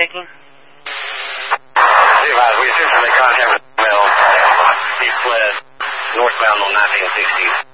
checking. We assist in the contact with Mill, east-west, northbound on 1960.